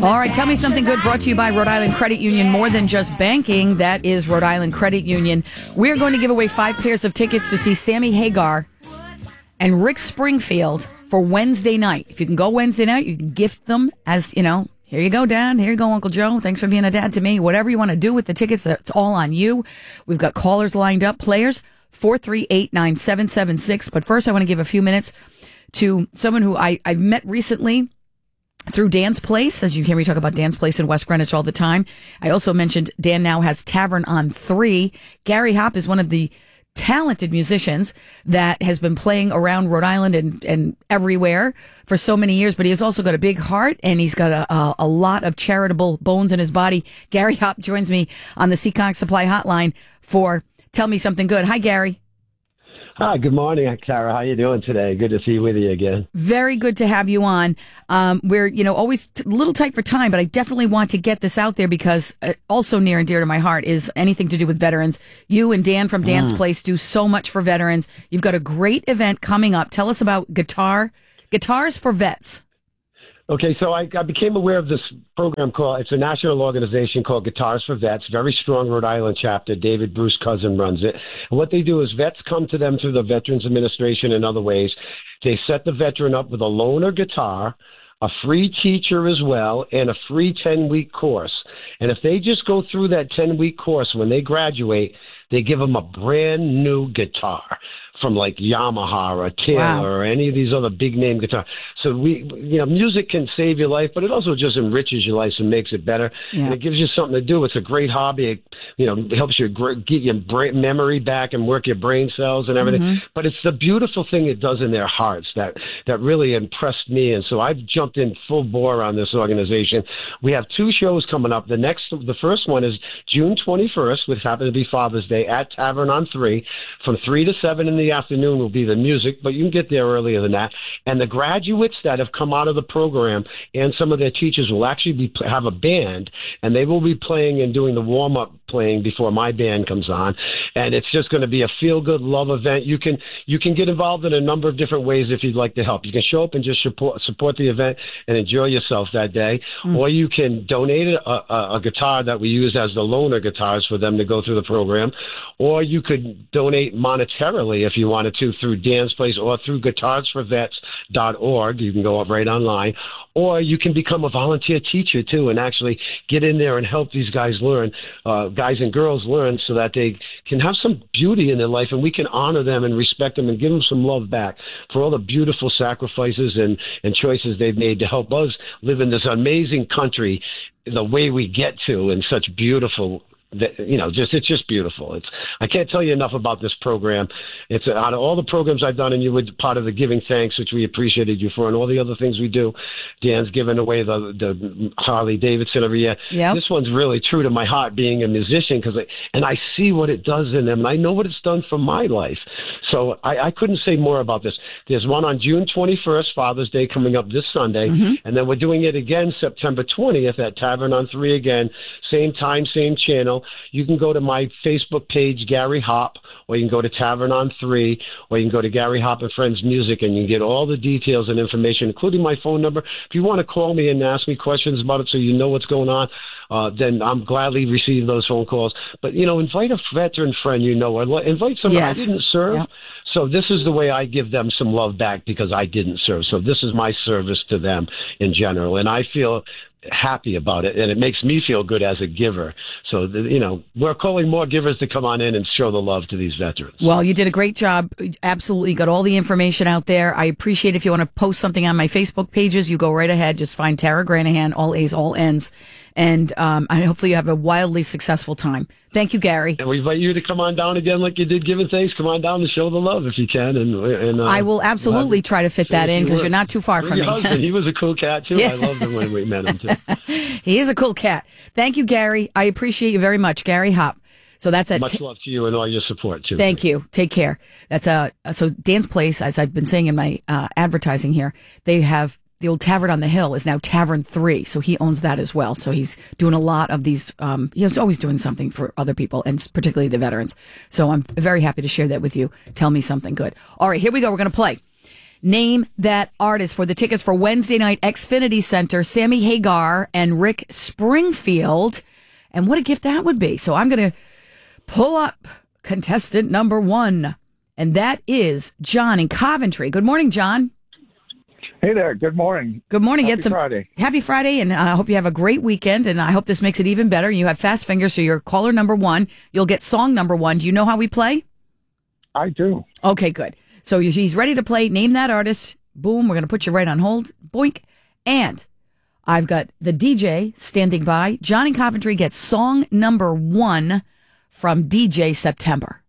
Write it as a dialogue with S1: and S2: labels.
S1: All right, tell me something good, brought to you by Rhode Island Credit Union. More than just banking, that is Rhode Island Credit Union. We're going to give away 5 pairs of tickets to see Sammy Hagar and Rick Springfield for Wednesday night. If you can go Wednesday night, you can gift them as, here you go, Dad. Here you go, Uncle Joe. Thanks for being a dad to me. Whatever you want to do with the tickets, that's all on you. We've got callers lined up. Players, 438-9776. But first, I want to give a few minutes to someone who I've met recently through Dan's Place. As you hear me talk about Dan's Place in West Greenwich all the time. I also mentioned Dan now has Tavern on 3. Gary Hopp is one of the talented musicians that has been playing around Rhode Island and everywhere for so many years, but he has also got a big heart and he's got a lot of charitable bones in his body. Gary Hopp joins me on the Seekonk Supply Hotline for Tell Me Something Good. Hi, Gary.
S2: Hi, good morning, Tara. How you doing today? Good to see you with you again.
S1: Very good to have you on. We're, always a little tight for time, but I definitely want to get this out there because also near and dear to my heart is anything to do with veterans. You and Dan from Dan's Place do so much for veterans. You've got a great event coming up. Tell us about Guitars for Vets.
S2: Okay, so I became aware of this program it's a national organization called Guitars for Vets, very strong Rhode Island chapter. David Bruce Cousin runs it. And what they do is vets come to them through the Veterans Administration and other ways. They set the veteran up with a loaner guitar, a free teacher as well, and a free 10-week course. And if they just go through that 10-week course, when they graduate, they give them a brand new guitar from like Yamaha or Taylor or any of these other big name guitars. So music can save your life, but it also just enriches your life and makes it better. Yeah. And it gives you something to do. It's a great hobby. It, helps you get your memory back and work your brain cells and everything. Mm-hmm. But it's the beautiful thing it does in their hearts that really impressed me. And so I've jumped in full bore on this organization. We have 2 shows coming up. The first one is June 21st, which happens to be Father's Day, at Tavern on 3, from 3 to 7 in the afternoon will be the music, but you can get there earlier than that. And the graduates that have come out of the program and some of their teachers will actually have a band, and they will be playing and doing the warm-up playing before my band comes on. And it's just going to be a feel-good love event. You can get involved in a number of different ways if you'd like to help. You can show up and just support the event and enjoy yourself that day, or you can donate a guitar that we use as the loaner guitars for them to go through the program, or you could donate monetarily if you wanted to through Dan's Place or through guitarsforvets.org. You can go up right online. Or you can become a volunteer teacher, too, and actually get in there and help these guys learn, guys and girls learn, so that they can have some beauty in their life, and we can honor them and respect them and give them some love back for all the beautiful sacrifices and choices they've made to help us live in this amazing country the way we get to, in such beautiful it's just beautiful. I can't tell you enough about this program. It's out of all the programs I've done, and you were part of the Giving Thanks, which we appreciated you for, and all the other things we do. Dan's giving away the Harley Davidson every year. Yep. This one's really true to my heart, being a musician, and I see what it does in them, and I know what it's done for my life. So I couldn't say more about this. There's one on June 21st, Father's Day, coming up this Sunday, and then we're doing it again September 20th at Tavern on 3 again, same time, same channel. You can go to my Facebook page, Gary Hopp, or you can go to Tavern on 3, or you can go to Gary Hopp and Friends Music, and you can get all the details and information, including my phone number. If you want to call me and ask me questions about it so you know what's going on, then I'm gladly receive those phone calls. But, invite a veteran friend or invite someone I didn't serve. Yep. So this is the way I give them some love back, because I didn't serve. So this is my service to them in general, and I feel happy about it, and it makes me feel good as a giver. So, we're calling more givers to come on in and show the love to these veterans.
S1: Well, you did a great job. Absolutely got all the information out there. I appreciate if you want to post something on my Facebook pages, you go right ahead. Just find Tara Granahan, all A's, all N's. And hopefully you have a wildly successful time. Thank you, Gary.
S2: And we invite you to come on down again like you did Giving Thanks. Come on down to show the love if you can. And
S1: I will absolutely try to fit that in, because you're not too far from me.
S2: Husband, he was a cool cat, too. Yeah. I loved him when we met him, too.
S1: He is a cool cat. Thank you, Gary. I appreciate you very much, Gary Hopp. So that's
S2: much love to you and all your support, too.
S1: Thank you. Take care. That's so Dan's Place, as I've been saying in my advertising here, they have the old Tavern on the Hill is now Tavern 3, so he owns that as well. So he's doing a lot of these, he's always doing something for other people, and particularly the veterans. So I'm very happy to share that with you. Tell me something good. All right, here we go. We're going to play. Name that artist for the tickets for Wednesday night, Xfinity Center, Sammy Hagar and Rick Springfield. And what a gift that would be. So I'm going to pull up contestant number 1. And that is John in Coventry. Good morning, John.
S3: Hey there. Good morning.
S1: Good morning.
S3: Happy Friday.
S1: Happy Friday, and I hope you have a great weekend, and I hope this makes it even better. You have fast fingers, so you're caller number 1. You'll get song number 1. Do you know how we play?
S3: I do.
S1: Okay, good. So he's ready to play. Name that artist. Boom. We're going to put you right on hold. Boink. And I've got the DJ standing by. John in Coventry gets song number 1 from DJ September.